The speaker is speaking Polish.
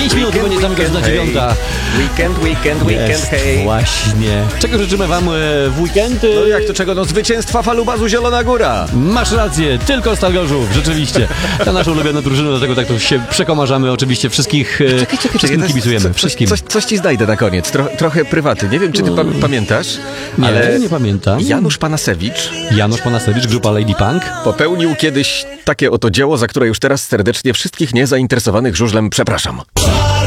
5 minut, bo nie zamyka na 9. Weekend, hej. Właśnie. Czego życzymy wam w weekend? No jak to czego? No zwycięstwa Falubazu Zielona Góra. Masz rację, tylko Stal Gorzów, rzeczywiście. Ta nasza ulubiona drużyna, dlatego tak to się przekomarzamy. Oczywiście wszystkich wszystkim kibicujemy. Wszystkim. Coś ci znajdę na koniec. Trochę prywaty. Nie wiem, czy ty pamiętasz, ale nie pamiętam. Janusz Panasewicz, grupa Lady Punk, popełnił kiedyś takie oto dzieło, za które już teraz serdecznie wszystkich niezainteresowanych żużlem przepraszam.